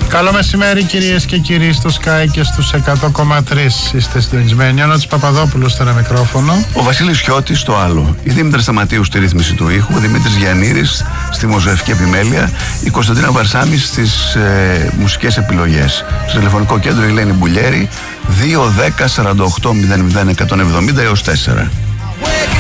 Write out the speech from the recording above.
Καλό μεσημέρι κυρίες και κύριοι στο Sky και στους 100,3 είστε συντονισμένοι. Ο Νότης Παπαδόπουλος στο ένα μικρόφωνο. Ο Βασίλης Χιώτης στο άλλο. Η Δήμητρα Σταματίου στη ρύθμιση του ήχου. Ο Δημήτρης Γιαννήρης στη δημοσιογραφική επιμέλεια. Η Κωνσταντίνα Βαρσάμη στις μουσικές επιλογές. Στο τηλεφωνικό κέντρο η Ελένη Μπουλιέρη 210 48 00 170 έως 4.